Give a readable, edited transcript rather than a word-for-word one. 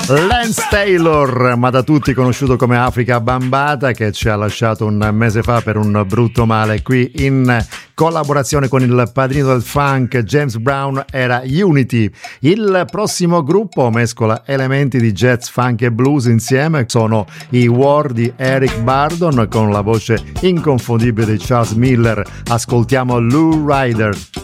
Lance Taylor, ma da tutti conosciuto come Africa Bambata, che ci ha lasciato un mese fa per un brutto male, qui in collaborazione con il padrino del funk James Brown era Unity. Il prossimo gruppo mescola elementi di jazz, funk e blues insieme, sono i War di Eric Burdon con la voce inconfondibile di Charles Miller. Ascoltiamo Lou Ryder.